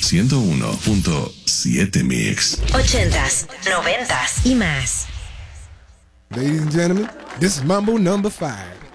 101.7 Mix. 80s, 90s y más. Ladies and gentlemen, this is Mambo number 5.